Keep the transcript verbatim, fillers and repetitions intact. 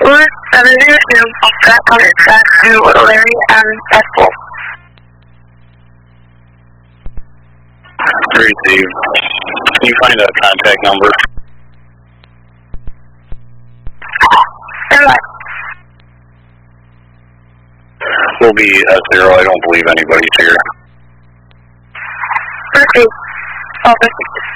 four seven zero two, Scott Hunter, back to Little Larry and Festival. Receive. Can you find a contact number? Stand by. We'll be at zero. I don't believe anybody's here. Proceed. All fifty.